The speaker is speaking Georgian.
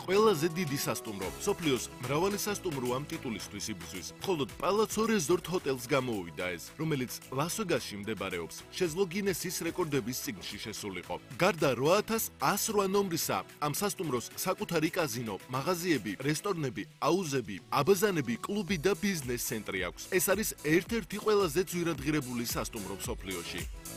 ყველაზე დიდი სასტუმრო. სოფლიოს მრავალი სასტუმრო ამ ტიტულისთვის იბრძვის. მხოლოდ პალაცო რეზორტ ჰოტელს გამოუვიდა ეს, რომელიც ლას-ვეგასში მდებარეობს. შეძლო გინესის რეკორდების წიგნში შესულიყო. გარდა 8108 ნომრისა, ამ სასტუმროს საკუთარი კაზინო, მაღაზიები, რესტორნები, აუზები, აბაზანები, კლუბი და ბიზნეს ცენტრი აქვს. ეს არის ერთ-ერთი ყველაზე ძვირადღირებული სასტუმრო მსოფლიოში.